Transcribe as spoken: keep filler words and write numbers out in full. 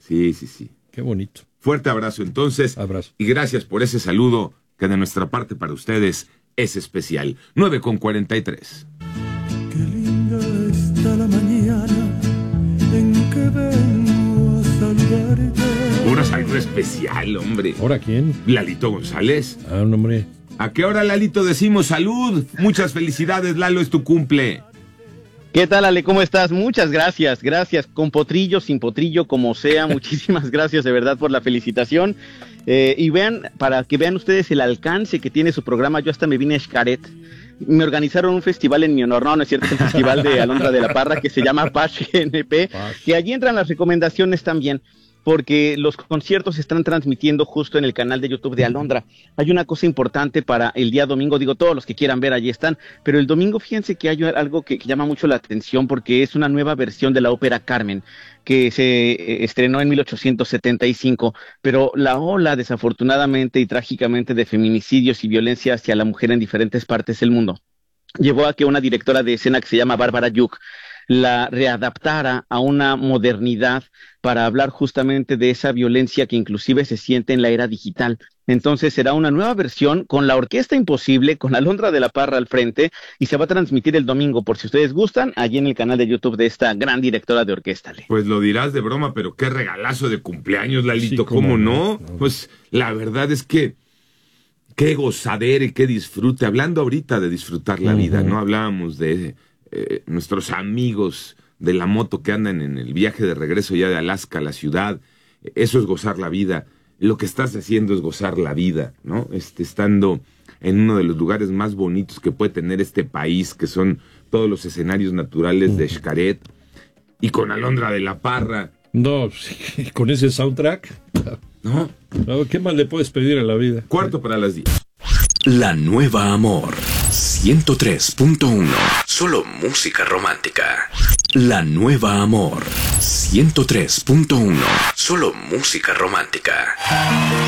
Sí, sí, sí. Qué bonito. Fuerte abrazo entonces. Abrazo. Y gracias por ese saludo que de nuestra parte para ustedes es especial. nueve con cuarenta y tres. Qué linda está la mañana en que vengo a saludarte. Un saludo especial, hombre. ¿Ahora quién? Lalito González. Ah, un hombre. ¿A qué hora, Lalito, decimos salud? Muchas felicidades, Lalo, es tu cumple. ¿Qué tal, Ale? ¿Cómo estás? Muchas gracias, gracias. Con potrillo, sin potrillo, como sea. Muchísimas gracias de verdad por la felicitación. Eh, y vean, para que vean ustedes el alcance que tiene su programa, yo hasta me vine a Xcaret. Me organizaron un festival en mi honor, no, no es cierto, es el festival de Alondra de la Parra que se llama Pash G N P, que allí entran las recomendaciones también, porque los conciertos se están transmitiendo justo en el canal de YouTube de Alondra. Hay una cosa importante para el día domingo, digo, todos los que quieran ver allí están, pero el domingo fíjense que hay algo que, que llama mucho la atención porque es una nueva versión de la ópera Carmen, que se estrenó en mil ochocientos setenta y cinco, pero la ola, desafortunadamente y trágicamente, de feminicidios y violencia hacia la mujer en diferentes partes del mundo llevó a que una directora de escena que se llama Bárbara Yuk la readaptara a una modernidad para hablar justamente de esa violencia que inclusive se siente en la era digital. Entonces será una nueva versión con la Orquesta Imposible, con Alondra de la Parra al frente, y se va a transmitir el domingo, por si ustedes gustan, allí en el canal de YouTube de esta gran directora de orquesta. Pues lo dirás de broma, pero qué regalazo de cumpleaños, Lalito, Sí, ¿cómo, cómo no? no? Pues la verdad es que qué gozadera y qué disfrute. Hablando ahorita de disfrutar la Uh-huh. vida, ¿no? Hablábamos de eh, nuestros amigos de la moto que andan en el viaje de regreso ya de Alaska a la ciudad. Eso es gozar la vida. Lo que estás haciendo es gozar la vida, ¿no? Este, estando en uno de los lugares más bonitos que puede tener este país, que son todos los escenarios naturales de Xcaret, y con Alondra de la Parra, No, sí, con ese soundtrack, ¿no? no, ¿qué más le puedes pedir a la vida? Cuarto para las diez. La Nueva Amor ciento tres punto uno. Solo música romántica. La Nueva Amor ciento tres punto uno. Solo música romántica.